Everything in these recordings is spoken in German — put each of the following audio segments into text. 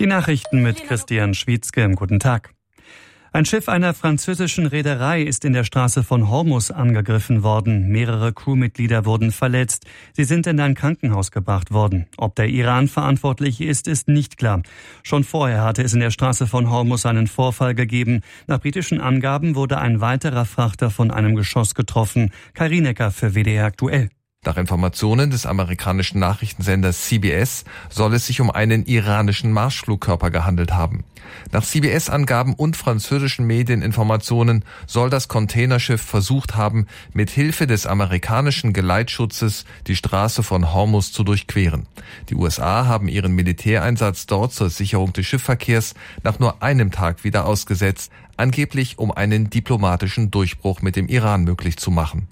Die Nachrichten mit Christian Schwietzke. Guten Tag. Ein Schiff einer französischen Reederei ist in der Straße von Hormuz angegriffen worden. Mehrere Crewmitglieder wurden verletzt. Sie sind in ein Krankenhaus gebracht worden. Ob der Iran verantwortlich ist, ist nicht klar. Schon vorher hatte es in der Straße von Hormuz einen Vorfall gegeben. Nach britischen Angaben wurde ein weiterer Frachter von einem Geschoss getroffen. Kai Rienecker für WDR aktuell. Nach Informationen des amerikanischen Nachrichtensenders CBS soll es sich um einen iranischen Marschflugkörper gehandelt haben. Nach CBS-Angaben und französischen Medieninformationen soll das Containerschiff versucht haben, mit Hilfe des amerikanischen Geleitschutzes die Straße von Hormuz zu durchqueren. Die USA haben ihren Militäreinsatz dort zur Sicherung des Schiffsverkehrs nach nur einem Tag wieder ausgesetzt, angeblich um einen diplomatischen Durchbruch mit dem Iran möglich zu machen.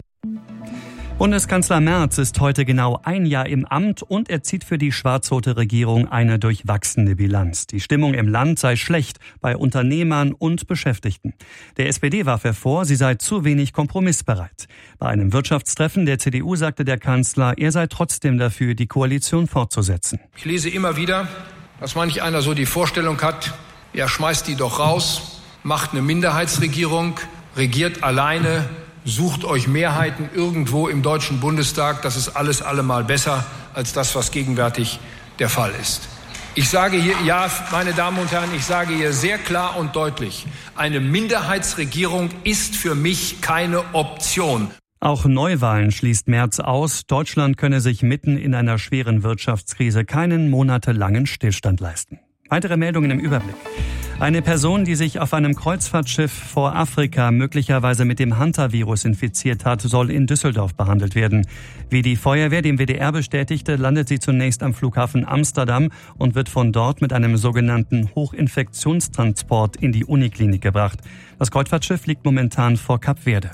Bundeskanzler Merz ist heute genau ein Jahr im Amt und er zieht für die schwarz-rote Regierung eine durchwachsene Bilanz. Die Stimmung im Land sei schlecht bei Unternehmern und Beschäftigten. Der SPD warf er vor, sie sei zu wenig kompromissbereit. Bei einem Wirtschaftstreffen der CDU sagte der Kanzler, er sei trotzdem dafür, die Koalition fortzusetzen. Ich lese immer wieder, dass manch einer so die Vorstellung hat, ja, schmeißt die doch raus, macht eine Minderheitsregierung, regiert alleine, sucht euch Mehrheiten irgendwo im Deutschen Bundestag. Das ist alles allemal besser als das, was gegenwärtig der Fall ist. Ich sage hier, ja, meine Damen und Herren, ich sage hier sehr klar und deutlich, eine Minderheitsregierung ist für mich keine Option. Auch Neuwahlen schließt Merz aus. Deutschland könne sich mitten in einer schweren Wirtschaftskrise keinen monatelangen Stillstand leisten. Weitere Meldungen im Überblick. Eine Person, die sich auf einem Kreuzfahrtschiff vor Afrika möglicherweise mit dem Hantavirus infiziert hat, soll in Düsseldorf behandelt werden. Wie die Feuerwehr dem WDR bestätigte, landet sie zunächst am Flughafen Amsterdam und wird von dort mit einem sogenannten Hochinfektionstransport in die Uniklinik gebracht. Das Kreuzfahrtschiff liegt momentan vor Kap Verde.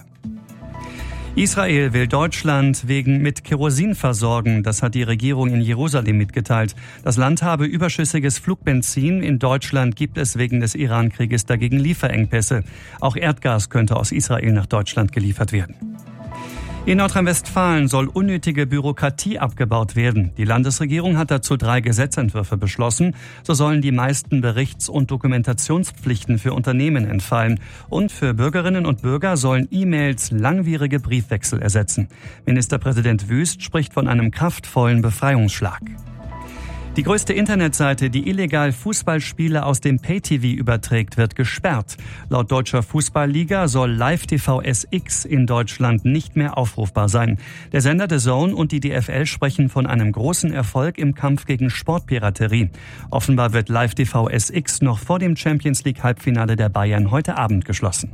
Israel will Deutschland mit Kerosin versorgen. Das hat die Regierung in Jerusalem mitgeteilt. Das Land habe überschüssiges Flugbenzin. In Deutschland gibt es wegen des Iran-Krieges dagegen Lieferengpässe. Auch Erdgas könnte aus Israel nach Deutschland geliefert werden. In Nordrhein-Westfalen soll unnötige Bürokratie abgebaut werden. Die Landesregierung hat dazu 3 Gesetzentwürfe beschlossen. So sollen die meisten Berichts- und Dokumentationspflichten für Unternehmen entfallen. Und für Bürgerinnen und Bürger sollen E-Mails langwierige Briefwechsel ersetzen. Ministerpräsident Wüst spricht von einem kraftvollen Befreiungsschlag. Die größte Internetseite, die illegal Fußballspiele aus dem Pay-TV überträgt, wird gesperrt. Laut Deutscher Fußballliga soll Live-TV SX in Deutschland nicht mehr aufrufbar sein. Der Sender DAZN und die DFL sprechen von einem großen Erfolg im Kampf gegen Sportpiraterie. Offenbar wird Live-TV SX noch vor dem Champions-League-Halbfinale der Bayern heute Abend geschlossen.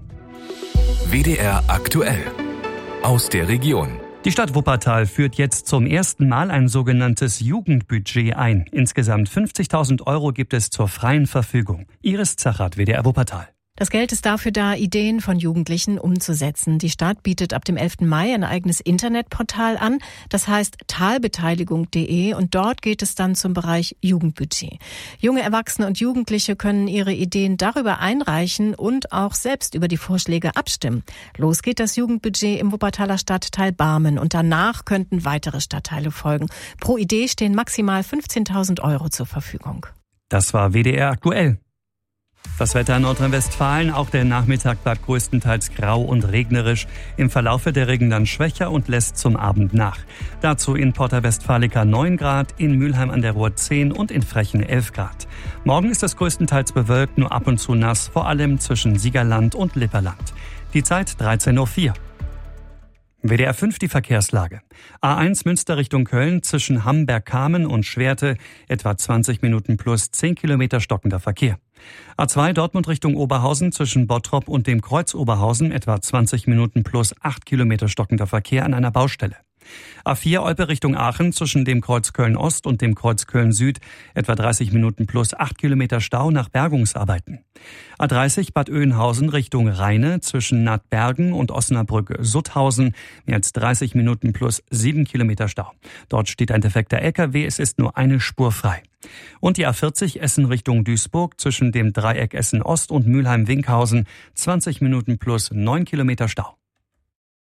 WDR aktuell aus der Region. Die Stadt Wuppertal führt jetzt zum ersten Mal ein sogenanntes Jugendbudget ein. Insgesamt 50.000 € gibt es zur freien Verfügung. Iris Zachert, WDR Wuppertal. Das Geld ist dafür da, Ideen von Jugendlichen umzusetzen. Die Stadt bietet ab dem 11. Mai ein eigenes Internetportal an. Das heißt talbeteiligung.de und dort geht es dann zum Bereich Jugendbudget. Junge Erwachsene und Jugendliche können ihre Ideen darüber einreichen und auch selbst über die Vorschläge abstimmen. Los geht das Jugendbudget im Wuppertaler Stadtteil Barmen und danach könnten weitere Stadtteile folgen. Pro Idee stehen maximal 15.000 € zur Verfügung. Das war WDR aktuell. Das Wetter in Nordrhein-Westfalen, auch der Nachmittag bleibt größtenteils grau und regnerisch. Im Verlaufe der Regen dann schwächer und lässt zum Abend nach. Dazu in Porta Westfalica 9 Grad, in Mülheim an der Ruhr 10 und in Frechen 11 Grad. Morgen ist es größtenteils bewölkt, nur ab und zu nass, vor allem zwischen Siegerland und Lipperland. Die Zeit 13.04 Uhr. WDR 5 die Verkehrslage. A1 Münster Richtung Köln zwischen Hamberg-Kamen und Schwerte etwa 20 Minuten plus 10 Kilometer stockender Verkehr. A2 Dortmund Richtung Oberhausen zwischen Bottrop und dem Kreuz Oberhausen etwa 20 Minuten plus 8 Kilometer stockender Verkehr an einer Baustelle. A4 Olpe Richtung Aachen zwischen dem Kreuz Köln-Ost und dem Kreuz Köln-Süd etwa 30 Minuten plus 8 Kilometer Stau nach Bergungsarbeiten. A30 Bad Oeynhausen Richtung Rheine zwischen Nadbergen und Osnabrück-Sutthausen mehr als 30 Minuten plus 7 Kilometer Stau. Dort steht ein defekter LKW, es ist nur eine Spur frei. Und die A40 Essen Richtung Duisburg zwischen dem Dreieck Essen-Ost und Mülheim-Winkhausen 20 Minuten plus 9 Kilometer Stau.